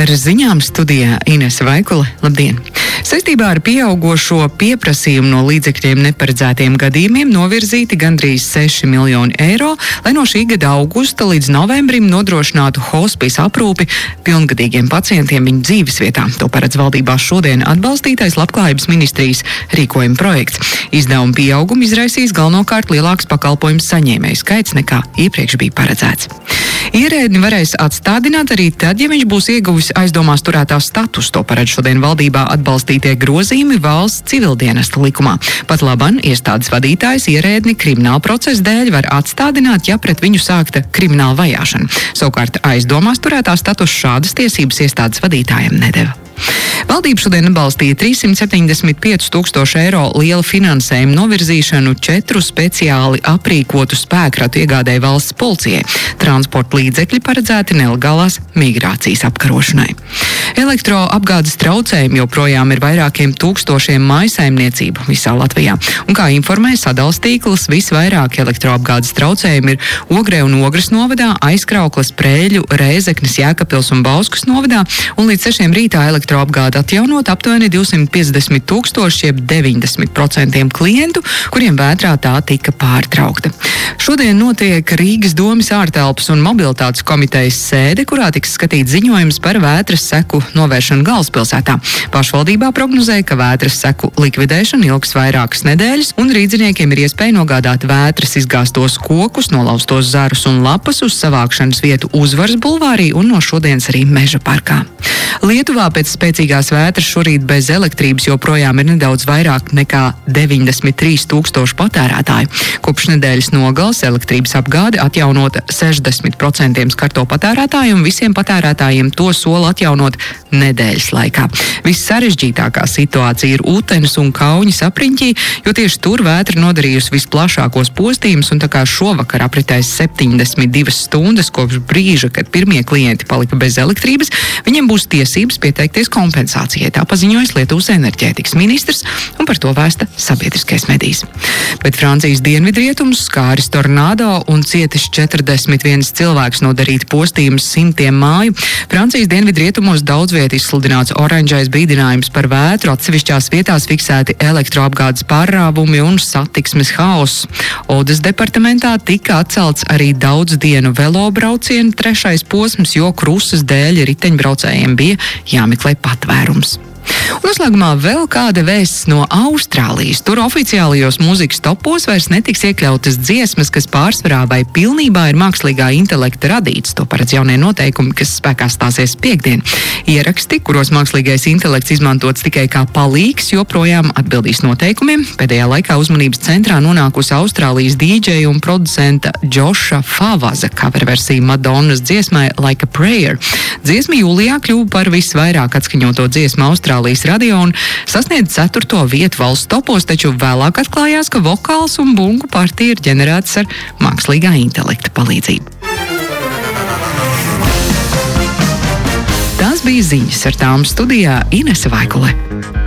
Ar ziņām studijā Inese Vaikule. Labdien! Saistībā ar pieaugošo pieprasījumu no līdzekļiem neparedzētiem gadījumiem novirzīti gandrīz 6 miljoni eiro, lai no šī gada augusta līdz novembrim nodrošinātu hospice aprūpi pilngadīgiem pacientiem viņu dzīvesvietā. To paredz valdībā šodien atbalstītais Labklājības ministrijas rīkojuma projekts. Izdevuma pieaugumu izraisīs galvenokārt lielāks pakalpojumu saņēmēju skaits nekā iepriekš bija paredzēts. Ierēdni varēs atstādināt arī tad, ja viņš būs ieguvis aizdomās turētā status. To paredz šodien valdībā atbalstītie grozījumi valsts civildienesta likumā. Pat laban iestādes vadītājs ierēdni krimināla procesa dēļ var atstādināt, ja pret viņu sākta krimināla vajāšana. Savukārt aizdomās turētā status šādas tiesības iestādes vadītājiem nedeva. Valdība šodien atbalstīja 375 000 eiro lielu finansējumu novirzīšanu 4 speciāli aprīkotu spēkratu iegādēji valsts policijai. Transporta līdzekļi paredzēti nelegālās migrācijas apkarošanai. Elektroapgādes traucējumi joprojām ir vairākiem tūkstošiem mājsaimniecību visā Latvijā. Un kā informē sadales tīkls, visvairāk elektroapgādes traucējumi ir Ogrē un Ogres novadā, Aizkrauklas, Prēļu, Rēzeknes, Jēkabpils un Bauskas novadā, un līdz 6 rītā elektroapgāde atjaunot aptuveni 250 000, jeb 90% klientu, kuriem vētrā tā tika pārtraukta. Šodien notiek Rīgas domes ārtelpas un mobilitātes komitejas sēde, kurā tiks skatīts ziņojums par vētras seku novēršanu galvaspilsētā. Pašvaldībā prognozēja, ka vētras seku likvidēšana ilgs vairākas nedēļas, un rīdziniekiem ir iespēja nogādāt vētras izgāstos kokus, nolaustos zarus un lapas uz savākšanas vietu Uzvaras bulvārī un no šodienas arī Meža parkā. Lietuvā pēc spēcīgās vētras šorīt bez elektrības joprojām ir nedaudz vairāk nekā 93 000 patērētāju. Kopš nedēļas nogales elektrības apgāde atjaunota 60% skarto patērētāju, un visiem patērētājiem to sola atjaunot nedēļas laikā. Vissarežģītākā situācija ir Utenes un Kauņas apriņķī, jo tieši tur vētra nodarījusi visplašākos postījumus, un tā kā šovakar apritēs 72 stundas kopš brīža, kad pirmie klienti palika bez elektrības, viņiem būs tiesības pieteikties kompensācijai. Tā paziņojas Lietuvas enerģētikas ministrs, un par to vēsta sabiedriskais medijs. Bet Francijas dienvidrietumus skāris tornado un cietis 41 cilvēks, nodarīti postījumus simtiem māju. Francijas dienvidrietumos daudz viet izsludināts oranžais brīdinājums par vētru, atsevišķās vietās fiksēti elektroapgādes pārrāvumi un satiksmes haoss. Odes departamentā tika atcelts arī daudz dienu velobraucienu 3. posms, jo krusas dēļ riteņbraucējiem bija jāmeklē patvērums. Un noslēgumā vēl kāda vēsts no Austrālijas. Tur oficiālajos mūzikas topos vairs netiks iekļautas dziesmas, kas pārsvarā vai pilnībā ir mākslīgā intelekta radīts. To paredz jaunie noteikumi, kas spēkā stāsies piektdien. Ieraksti, kuros mākslīgais intelekts izmantots tikai kā palīgs, joprojām atbildīs noteikumiem. Pēdējā laikā uzmanības centrā nonākusi Austrālijas dīdžeja un producenta Džoša Favaza coverversija Madonnas dziesmai Like a Prayer. Dziesma jūlijā kļuva par visvairāk atskaņoto dziesmu Austrālijas radio un sasniedz 4. vietu valsts topos, taču vēlāk atklājās, ka vokāls un bungu partija ir ģenerētas ar mākslīgā intelekta palīdzību. Tās bija ziņas, ar tām studijā Inese Vaikule.